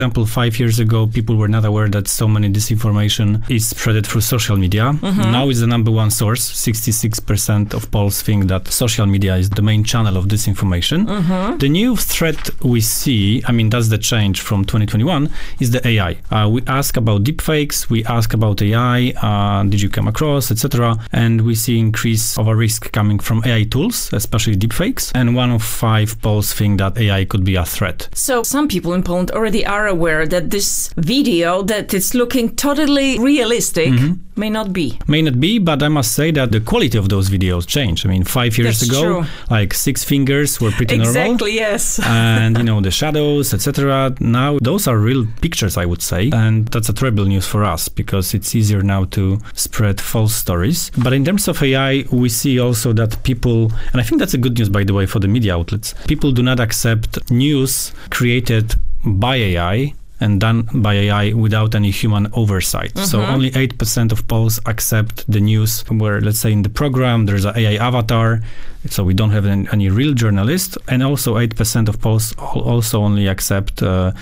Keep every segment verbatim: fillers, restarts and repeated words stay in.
example, five years ago, people were not aware that so many disinformation is spread through social media. Mm-hmm. Now it's the number one source. sixty-six percent of Poles think that social media is the main channel of disinformation. Mm-hmm. The new threat we see, I mean, that's the change from twenty twenty-one, is the A I. Uh, we ask about deepfakes, we ask about A I, uh, did you come across, et cetera. And we see increase of a risk coming from A I tools, especially deepfakes. And one of five Poles think that A I could be a threat. So some people in Poland already are aware that this video, that it's looking totally realistic, mm-hmm. may not be. May not be, but I must say that the quality of those videos changed. I mean, five years That's ago, true. like six fingers were pretty exactly, normal. Exactly, yes. And, you know, the shadows, et cetera. Now, those are real pictures, I would say. And that's a terrible news for us because it's easier now to spread false stories. But in terms of A I, we see also that people, and I think that's a good news, by the way, for the media outlets, people do not accept news created by A I and done by A I without any human oversight. Mm-hmm. So only eight percent of Poles accept the news where, let's say in the program, there's an A I avatar, so we don't have any, any real journalist. And also eight percent of Poles also only accept uh,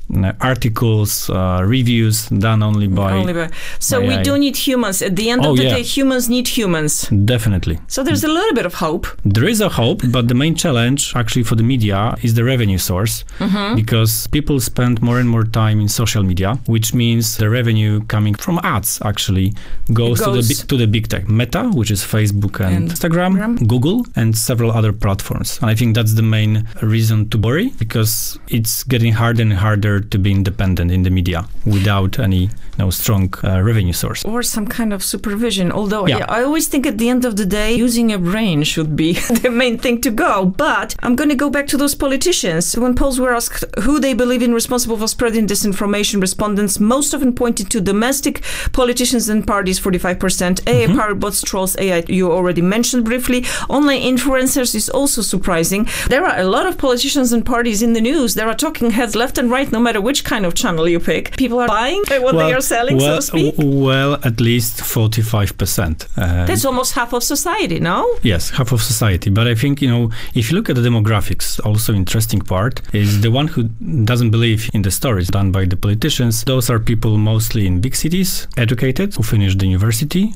articles, uh, reviews done only by... Only by so by we A I. Do need humans. At the end oh, of the yeah. day, humans need humans. Definitely. So there's a little bit of hope. There is a hope, but the main challenge actually for the media is the revenue source, mm-hmm. because people spend more and more time in social media, which means the revenue coming from ads actually goes, goes to the to the big tech. Meta, which is Facebook and, and Instagram, Instagram, Google, and several other platforms. And I think that's the main reason to worry, because it's getting harder and harder to be independent in the media without any you know, strong uh, revenue source. Or some kind of supervision. Although yeah. I always think at the end of the day, using a brain should be the main thing to go. But I'm going to go back to those politicians. When Poles were asked who they believe in responsible for spreading disinformation, respondents most often pointed to domestic politicians and parties, forty-five percent. A I mm-hmm. powered bots, trolls, A I, you already mentioned briefly. Online influencers is also surprising. There are a lot of politicians and parties in the news. There are talking heads left and right, no matter which kind of channel you pick. People are buying what well, they are selling, well, so to speak? Well, at least forty-five percent. Uh, That's almost half of society, no? Yes, half of society. But I think, you know, if you look at the demographics, also interesting part is the one who doesn't believe in the stories done by the politicians. Those are people mostly in big cities, educated, who finished the university,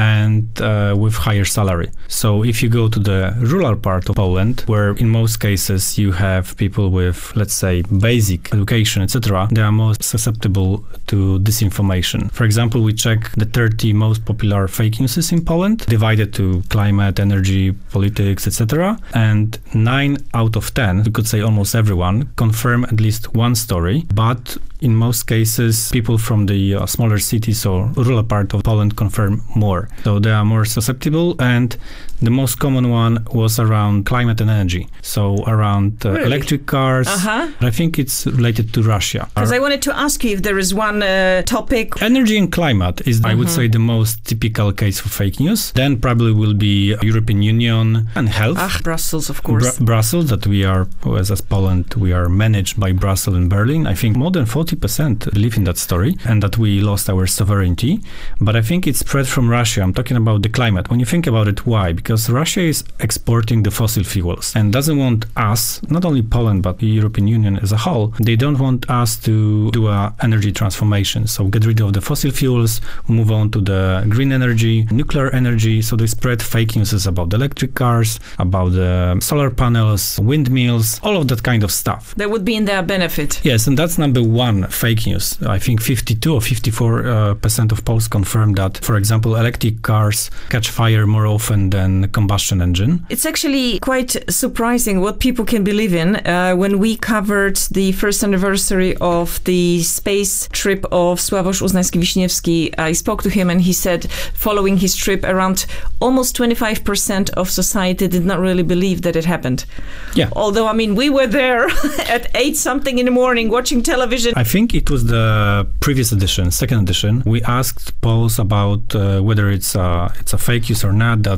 and uh, with higher salary. So if you go to the rural part of Poland, where in most cases you have people with, let's say, basic education, et cetera, they are most susceptible to disinformation. For example, we check the thirty most popular fake news in Poland, divided to climate, energy, politics, et cetera. And nine out of ten, we could say almost everyone, confirm at least one story, but in most cases, people from the uh, smaller cities or rural part of Poland confirm more. So they are more susceptible, and the most common one was around climate and energy. So around uh, really? electric cars. Uh-huh. I think it's related to Russia. Because I wanted to ask you if there is one uh, topic. Energy and climate is, uh-huh. I would say, the most typical case for fake news. Then probably will be European Union and health. Ah, Brussels, of course. Br- Brussels, that we are, as, as Poland, we are managed by Brussels and Berlin. I think more than forty percent believe in that story and that we lost our sovereignty. But I think it's spread from Russia. I'm talking about the climate. When you think about it, why? Because Russia is exporting the fossil fuels and doesn't want us, not only Poland, but the European Union as a whole, they don't want us to do a energy transformation. So get rid of the fossil fuels, move on to the green energy, nuclear energy. So they spread fake news about the electric cars, about the solar panels, windmills, all of that kind of stuff. That would be in their benefit. Yes, and that's number one, fake news. I think fifty-two or fifty-four uh, percent of Poles confirm that, for example, electric cars catch fire more often than combustion engine. It's actually quite surprising what people can believe in. Uh, when we covered the first anniversary of the space trip of Sławosz Uznański-Wiśniewski, I spoke to him and he said, following his trip, around almost twenty-five percent of society did not really believe that it happened. Yeah. Although, I mean, we were there at eight something in the morning watching television. I think it was the previous edition, second edition. We asked Poles about uh, whether it's a, it's a fake news or not, that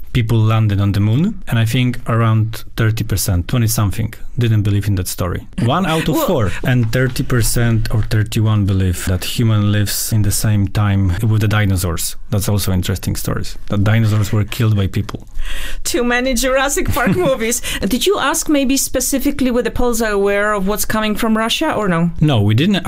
people landed on the moon, and I think around thirty percent, twenty something, didn't believe in that story. One out of Well- four. And thirty percent or thirty-one believe that human lives in the same time with the dinosaurs. That's also interesting stories. That dinosaurs were killed by people. Too many Jurassic Park movies. Did you ask maybe specifically whether Poles are aware of what's coming from Russia or no? No, we didn't